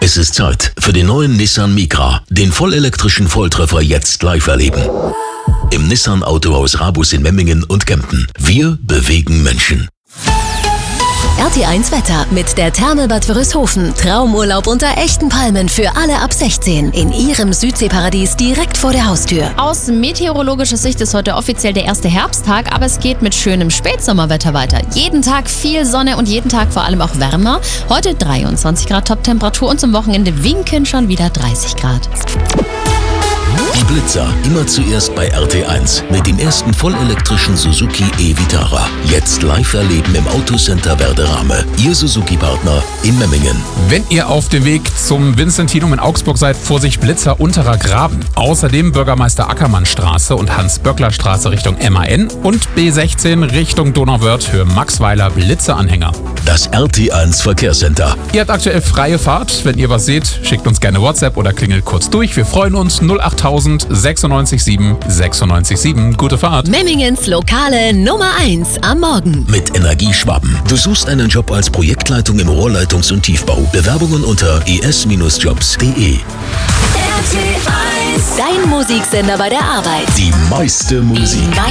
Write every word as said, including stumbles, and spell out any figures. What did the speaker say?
Es ist Zeit für den neuen Nissan Micra, den vollelektrischen Volltreffer jetzt live erleben. Im Nissan Autohaus Rabus in Memmingen und Kempten. Wir bewegen Menschen. R T eins Wetter mit der Therme Bad Wörishofen. Traumurlaub unter echten Palmen für alle ab sechzehn. In Ihrem Südseeparadies direkt vor der Haustür. Aus meteorologischer Sicht ist heute offiziell der erste Herbsttag, aber es geht mit schönem Spätsommerwetter weiter. Jeden Tag viel Sonne und jeden Tag vor allem auch wärmer. Heute dreiundzwanzig Grad Toptemperatur und zum Wochenende winken schon wieder dreißig Grad. Die Blitzer, immer zuerst bei R T eins mit dem ersten vollelektrischen Suzuki e-Vitara. Jetzt live erleben im Autocenter Werderame. Ihr Suzuki-Partner in Memmingen. Wenn ihr auf dem Weg zum Vincentinum in Augsburg seid, Vorsicht Blitzer unterer Graben. Außerdem Bürgermeister Ackermannstraße und Hans-Böckler-Straße Richtung M A N und B sechzehn Richtung Donauwörth für Maxweiler Blitzeranhänger. Das R T eins Verkehrscenter. Ihr habt aktuell freie Fahrt. Wenn ihr was seht, schickt uns gerne WhatsApp oder klingelt kurz durch. Wir freuen uns. null acht null null sechsundneunzig sieben sechsundneunzig sieben. Gute Fahrt. Memmingens lokale Nummer eins am Morgen. Mit Energieschwaben. Du suchst einen Job als Projektleitung im Rohrleitungs- und Tiefbau. Bewerbungen unter e s jobs punkt de. R T eins. Dein Musiksender bei der Arbeit. Die meiste Musik. Die